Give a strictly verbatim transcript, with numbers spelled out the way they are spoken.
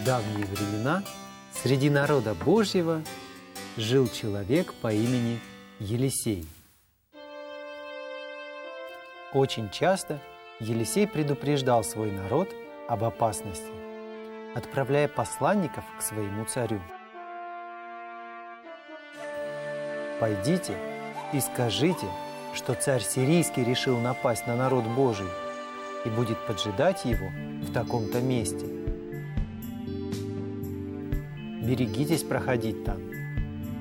В давние времена среди народа Божьего жил человек по имени Елисей. Очень часто Елисей предупреждал свой народ об опасности, отправляя посланников к своему царю. «Пойдите и скажите, что царь сирийский решил напасть на народ Божий и будет поджидать его в таком-то месте. Берегитесь проходить там